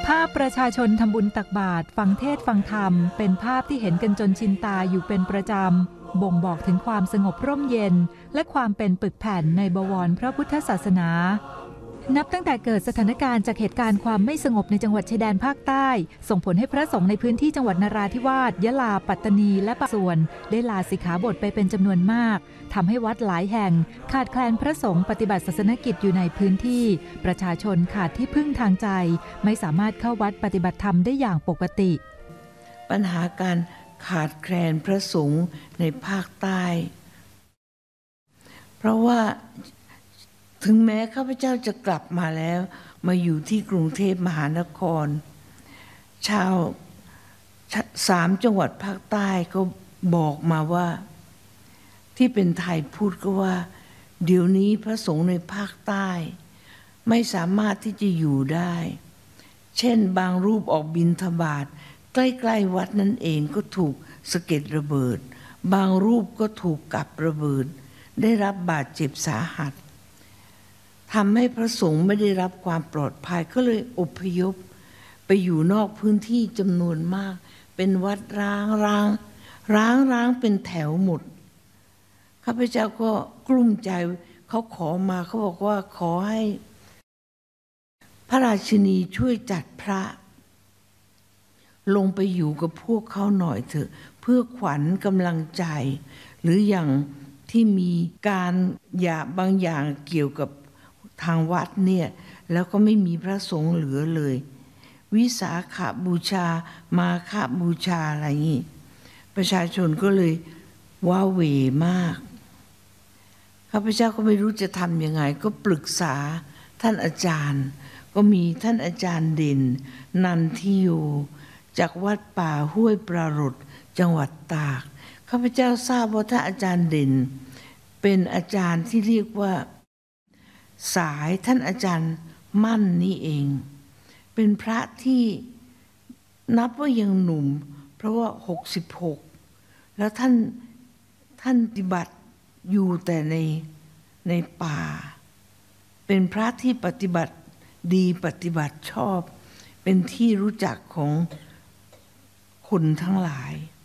ภาพประชาชนทำบุญตักบาตรฟังเทศน์ฟังธรรมเป็นภาพที่เห็นกันจนชินตาอยู่เป็นประจำบ่งบอกถึงความสงบร่มเย็นและความเป็นปึกแผ่นในบวรพระพุทธศาสนานับตั้งแต่เกิดสถานการณ์จากเหตุการณ์ความไม่สงบในจังหวัดชายแดนภาคใต้ส่งผลให้พระสงฆ์ในพื้นที่จังหวัดนราธิวาสยะลาปัตตานีและบางส่วนได้ลาสิกขาบทไปเป็นจำนวนมากทำให้วัดหลายแห่งขาดแคลนพระสงฆ์ปฏิบัติศาสนกิจอยู่ในพื้นที่ประชาชนขาดที่พึ่งทางใจไม่สามารถเข้าวัดปฏิบัติธรรมได้อย่างปกติปัญหาการขาดแคลนพระสงฆ์ในภาคใต้เพราะว่าถึงแม้ข้าพเจ้าจะกลับมาแล้วมาอยู่ที่กรุงเทพมหานครชาว3 จังหวัดภาคใต้ก็บอกมาว่าที่เป็นไทยพูดก็ว่าเดี๋ยวนี้พระสงฆ์ในภาคใต้ไม่สามารถที่จะอยู่ได้เช่นบางรูปออกบิณฑบาตใกล้ๆวัดนั่นเองก็ถูกสะเก็ดระเบิดบางรูปก็ถูกกับระเบิดได้รับบาดเจ็บสาหัสทำให้พระสงฆ์ไม่ได้รับความปลอดภัยก็เลยอพยพไปอยู่นอกพื้นที่จำนวนมากเป็นวัดร้างเป็นแถวหมดข้าพเจ้าก็กลุ้มใจเขาขอมาเขาบอกว่าขอให้พระราชินีช่วยจัดพระลงไปอยู่กับพวกเขาหน่อยเถอะเพื่อขวัญกำลังใจหรืออย่างที่มีการบางอย่างเกี่ยวกับทางวัดเนี่ยแล้วก็ไม่มีพระสงฆ์เหลือเลยวิสาขบูชามาฆบูชาอะไรนี่ประชาชนก็เลยว้าเหวมากข้าพเจ้าก็ไม่รู้จะทำยังไงก็ปรึกษาท่านอาจารย์ก็มีท่านอาจารย์เด่นนันทิโยจากวัดป่าห้วยปรารถจังหวัดตากข้าพเจ้าทราบว่าท่านอาจารย์เด่นเป็นอาจารย์ที่เรียกว่าสายท่านอาจารย์มั่นนี่เองเป็นพระที่นับว่ายังหนุ่มเพราะว่า66แล้วท่านปฏิบัติอยู่แต่ในป่าเป็นพระที่ปฏิบัติดีปฏิบัติชอบเป็นที่รู้จักของคนทั้งหลาย